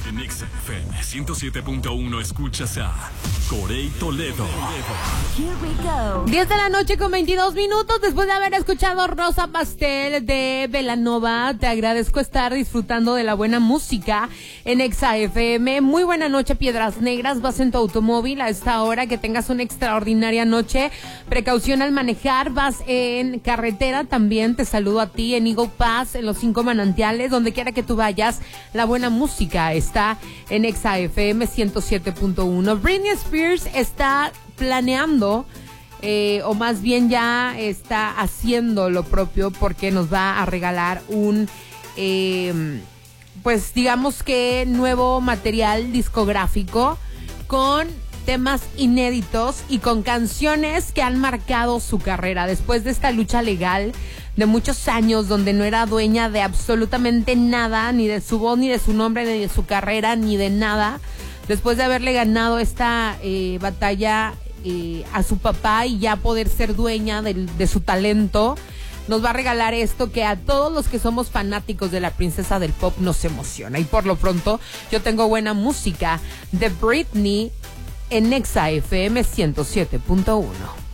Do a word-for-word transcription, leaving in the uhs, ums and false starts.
En Exa F M ciento siete punto uno escuchas a Corey Toledo. Here we go. diez de la noche con veintidós minutos después de haber escuchado Rosa Pastel de Belanova. Te agradezco estar disfrutando de la buena música en Exa F M. Muy buena noche, Piedras Negras. Vas en tu automóvil a esta hora. Que tengas una extraordinaria noche. Precaución al manejar. Vas en carretera también. Te saludo a ti en Eagle Pass, en los Cinco Manantiales. Donde quiera que tú vayas, la buena música está en Exa F M ciento siete punto uno. Britney Spears está planeando, eh, o más bien ya está haciendo lo propio, porque nos va a regalar un, eh, pues digamos que nuevo material discográfico con temas inéditos y con canciones que han marcado su carrera después de esta lucha legal de muchos años donde no era dueña de absolutamente nada, ni de su voz, ni de su nombre, ni de su carrera, ni de nada. Después de haberle ganado esta eh, batalla eh, a su papá y ya poder ser dueña de, de su talento, nos va a regalar esto que a todos los que somos fanáticos de la princesa del pop nos emociona. Y por lo pronto, yo tengo buena música de Britney en Exa F M ciento siete punto uno.